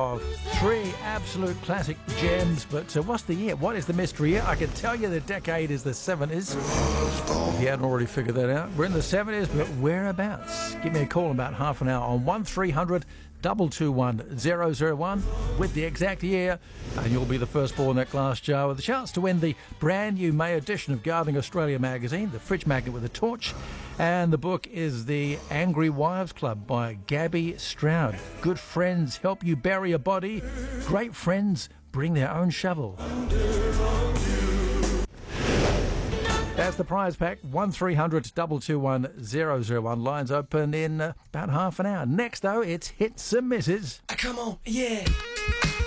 of three absolute classic gems. But what's the year? What is the mystery year? I can tell you the decade is the 70s. If you hadn't already figured that out. We're in the 70s, but whereabouts? Give me a call in about half an hour on 1300 221 001 with the exact year, and you'll be the first ball in that glass jar with a chance to win the brand new May edition of Gardening Australia magazine, the fridge magnet with a torch. And the book is The Angry Wives Club by Gabby Stroud. Good friends help you bury a body. Great friends bring their own shovel. That's the prize pack, 1300 221 001. Lines open in about half an hour. Next, though, it's Hits and Misses. Come on, yeah.